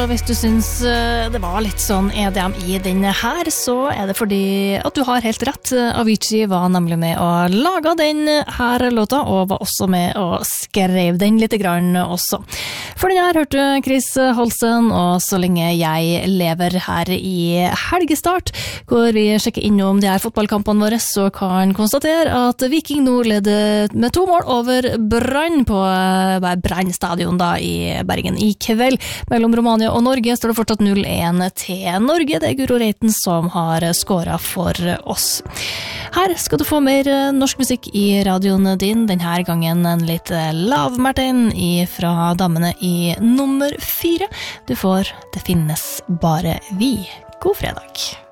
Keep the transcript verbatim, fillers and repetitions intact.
og hvis du synes det var litt sånn E D M i denne her, så er det fordi at du har helt rett. Avicii var nemlig med å lage den her låta, og var også med og skrev den litt grann også. For den her hørte Chris Holsten, og så lenge jeg lever her i helgestart, hvor vi sjekker innom de her fotballkampene våre, så kan konstatere at Viking nå leder med to mål over Brann på Brann stadion da i Bergen i kveld. Mellom Romania og Norge står det fortsatt null én til Norge. Det er Guro Reiten som har skåret for oss. Her skal du få mer norsk musikk i radioen din. Denne gangen en litt lav Martin fra damene i nummer fire. Du får Det finnes bare vi. God fredag.